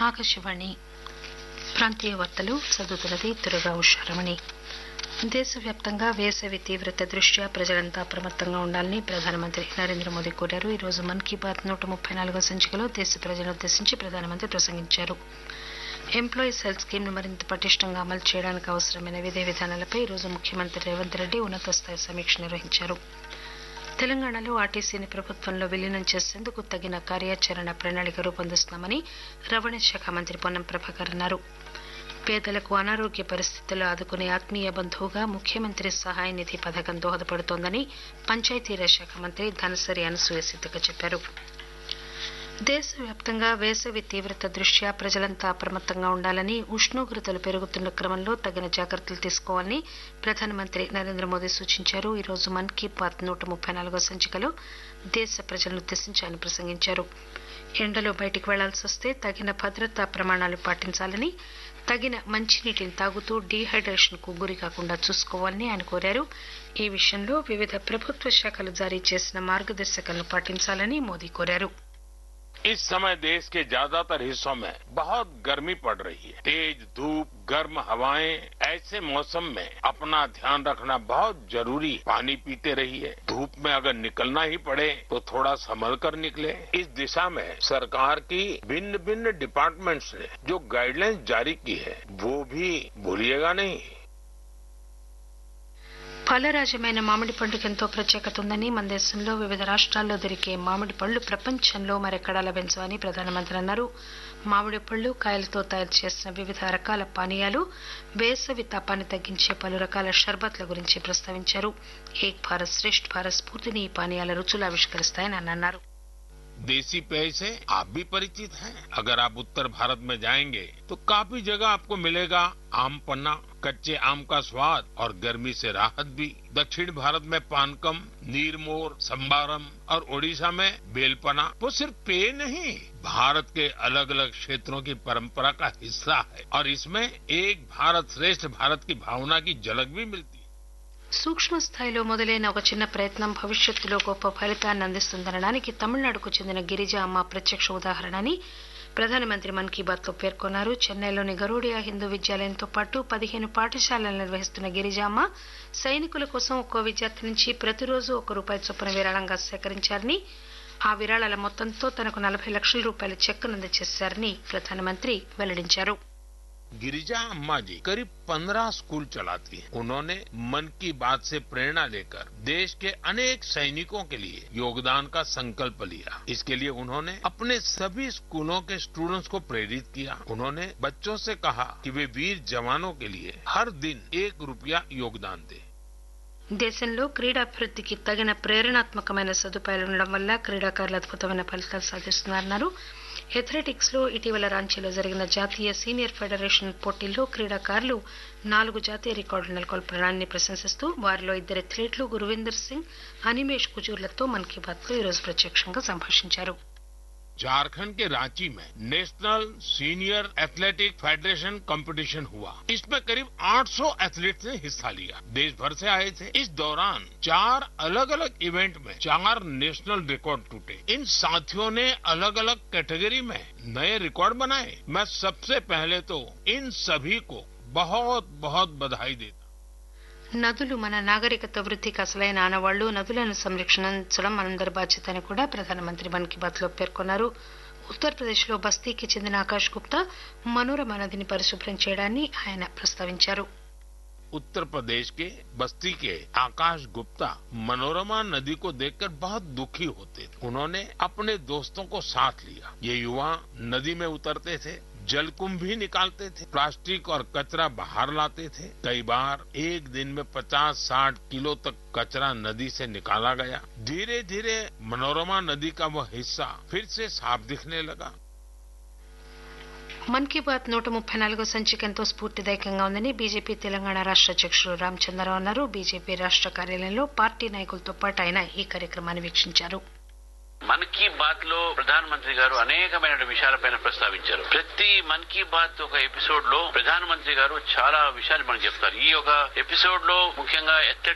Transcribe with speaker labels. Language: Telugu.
Speaker 1: ఆకాశవాణి ప్రాంతీయ వార్తలు చదువుతున్నది దుర్గా ఉషారమణి. దేశవ్యాప్తంగా వేసవి తీవ్రత దృష్ట్యా ప్రజలంతా అప్రమత్తంగా ఉండాలని ప్రధానమంత్రి నరేంద్ర మోదీ కోరారు. ఈ రోజు మన్ కీ బాత్ 134వ సంచికలో దేశ ప్రజలనుద్దేశించి ప్రధానమంత్రి ప్రసంగించారు. ఎంప్లాయీస్ హెల్త్ స్కీమ్ ను మరింత పటిష్టంగా అమలు చేయడానికి అవసరమైన విధి విధానాలపై ఈ రోజు ముఖ్యమంత్రి రేవంత్ రెడ్డి ఉన్నత స్థాయి సమీక్ష నిర్వహించారు. తెలంగాణలో ఆర్టీసీని ప్రభుత్వంలో విలీనం చేసేందుకు తగిన కార్యాచరణ ప్రణాళిక రూపొందిస్తున్నామని రవాణా శాఖ మంత్రి పొన్నం ప్రభాకర్ అన్నారు. పేదలకు అనారోగ్య పరిస్థితుల్లో ఆదుకునే ఆత్మీయ బంధువుగా ముఖ్యమంత్రి సహాయ నిధి పథకం దోహదపడుతోందని పంచాయతీరాజ్ శాఖ మంత్రి ధనసరి అనసూయ సీతక్క చెప్పారు. దేశవ్యాప్తంగా వేసవి తీవ్రత దృష్ట్యా ప్రజలంతా అప్రమత్తంగా ఉండాలని, ఉష్ణోగ్రతలు పెరుగుతున్న క్రమంలో తగిన జాగ్రత్తలు తీసుకోవాలని ప్రధానమంత్రి నరేంద్ర మోదీ సూచించారు. ఈ రోజు మన్ కీ బాత్ 134వ సంచికలో దేశ ప్రజలనుద్దేశించి ఆయన ప్రసంగించారు. ఎండలో బయటికి వెళ్లాల్సి వస్తే తగిన భద్రతా ప్రమాణాలు పాటించాలని, తగిన మంచినీటిని తాగుతూ డీహైడ్రేషన్ కు గురి కాకుండా చూసుకోవాలని ఆయన కోరారు. ఈ విషయంలో వివిధ ప్రభుత్వ శాఖలు జారీ చేసిన మార్గదర్శకాలను పాటించాలని మోదీ కోరారు.
Speaker 2: इस समय देश के ज्यादातर हिस्सों में बहुत गर्मी पड़ रही है. तेज धूप, गर्म हवाएं, ऐसे मौसम में अपना ध्यान रखना बहुत जरूरी है. पानी पीते रहिए. धूप में अगर निकलना ही पड़े तो थोड़ा संभल कर निकले. इस दिशा में सरकार की भिन्न भिन्न डिपार्टमेंट्स ने जो गाइडलाइंस जारी की है वो भी भूलिएगा नहीं.
Speaker 1: ఫలరాజమైన మామిడి పండుగ ఎంతో ప్రత్యేకత ఉందని, మన దేశంలో వివిధ రాష్ట్రాల్లో దొరికే మామిడి పళ్లు ప్రపంచంలో మరెక్కడా లభించవని ప్రధానమంత్రి అన్నారు. మామిడి పళ్లు, కాయలతో తయారు చేసిన వివిధ రకాల పానీయాలు, వేసవి తాపాన్ని తగ్గించే పలు రకాల షర్బత్ల గురించి ప్రస్తావించారు. ఏక్ భారత్ శ్రేష్ఠ్ భారత్ స్ఫూర్తిని ఈ పానీయాల రుచులు ఆవిష్కరిస్తాయని ఆయన అన్నారు.
Speaker 2: देसी पेय से आप भी परिचित हैं. अगर आप उत्तर भारत में जाएंगे तो काफी जगह आपको मिलेगा आम पन्ना, कच्चे आम का स्वाद और गर्मी से राहत भी. दक्षिण भारत में पानकम, नीरमोर, संबारम और ओडिशा में बेलपना वो सिर्फ पेय नहीं, भारत के अलग अलग क्षेत्रों की परंपरा का हिस्सा है और इसमें एक भारत श्रेष्ठ भारत की भावना की झलक भी मिलती है.
Speaker 1: సూక్ష్మ స్థాయిలో మొదలైన ఒక చిన్న ప్రయత్నం భవిష్యత్తులో గొప్ప ఫలితాన్ని అందిస్తుందనడానికి తమిళనాడుకు చెందిన గిరిజా అమ్మ ప్రత్యక్ష ఉదాహరణ అని ప్రధానమంత్రి మన్ కీ బాత్ లో పేర్కొన్నారు. చెన్నైలోని గరూడియా హిందూ విద్యాలయంతో పాటు 15 పాఠశాలలు నిర్వహిస్తున్న గిరిజా అమ్మ సైనికుల కోసం ఒక్కో విద్యార్థి నుంచి ప్రతిరోజు ₹1 చొప్పున విరాళంగా సేకరించారని, ఆ విరాళాల మొత్తంతో తనకు ₹40 లక్షల చెక్కును అందజేశారని ప్రధానమంత్రి వెల్లడించారు.
Speaker 2: गिरिजा अम्मा जी करीब 15 स्कूल चलाती हैं. उन्होंने मन की बात से प्रेरणा लेकर देश के अनेक सैनिकों के लिए योगदान का संकल्प लिया. इसके लिए उन्होंने अपने सभी स्कूलों के स्टूडेंट्स को प्रेरित किया. उन्होंने बच्चों से कहा कि वे वीर जवानों के लिए हर दिन ₹1 योगदान दें.
Speaker 1: దేశంలో క్రీడాభివృద్ధికి తగిన ప్రేరణాత్మకమైన సదుపాయాలు ఉండడం వల్ల క్రీడాకారులు అద్భుతమైన ఫలితాలు సాధిస్తున్నారన్నారు. అథ్లెటిక్స్ లో ఇటీవల రాంచీలో జరిగిన జాతీయ సీనియర్ ఫెడరేషన్ పోటీల్లో క్రీడాకారులు 4 జాతీయ రికార్డులు నెలకొల్పడాన్ని ప్రశంసిస్తూ వారిలో 2 అథ్లెట్లు గురువిందర్ సింగ్, అనిమేష్ కుజూర్లతో మన్ కీ బాత్ లో ఈరోజు ప్రత్యక్షంగా సంభాషించారు.
Speaker 2: झारखंड के रांची में national senior athletic federation competition हुआ. इसमें करीब 800 एथलीट्स ने हिस्सा लिया. देश भर से आए थे. इस दौरान 4 अलग अलग इवेंट में 4 नेशनल रिकॉर्ड टूटे. इन साथियों ने अलग अलग कैटेगरी में नए रिकॉर्ड बनाए. मैं सबसे पहले तो इन सभी को बहुत बहुत बधाई देता.
Speaker 1: నదులు మన నాగరికత వృద్ధికి అసలైన ఆనవాళ్లు. నదులను సంరక్షించడం మనందరి బాధ్యత అని కూడా ప్రధానమంత్రి మన్ కీ బాత్ లో పేర్కొన్నారు. ఉత్తరప్రదేశ్ లో బస్తీకి చెందిన ఆకాష్ గుప్తా మనోరమ నదిని పరిశుభ్రం చేయడాన్ని ఆయన ప్రస్తావించారు.
Speaker 2: उत्तर प्रदेश के बस्ती के आकाश गुप्ता मनोरमा नदी को देखकर बहुत दुखी होते थे. उन्होंने अपने दोस्तों को साथ लिया. ये युवा नदी में उतरते थे, जलकुंभ भी निकालते थे, प्लास्टिक और कचरा बाहर लाते थे. कई बार एक दिन में 50-60 किलो तक कचरा नदी से निकाला गया. धीरे धीरे मनोरमा नदी का वह हिस्सा फिर से साफ दिखने लगा. మన్ కీ బాత్ 134వ సంచిక ఎంతో స్ఫూర్తిదాయకంగా ఉందని బీజేపీ తెలంగాణ రాష్ట్ర అధ్యక్షుడు రామచంద్రరావు అన్నారు. బీజేపీ రాష్ట్ర కార్యాలయంలో పార్టీ నాయకులతో పాటు ఆయన ఈ కార్యక్రమాన్ని వీక్షించారు.
Speaker 3: మన్ కీ బాత్ లో ప్రధానమంత్రి గారు అనేకమైన విషయాలపైన ప్రస్తావించారు. ప్రతి మన్ కీ బాత్ ఒక ఎపిసోడ్ లో ప్రధానమంత్రి గారు చాలా విషయాలు మనకు చెప్తారు. ఈ ఒక ఎపిసోడ్ లో ముఖ్యంగా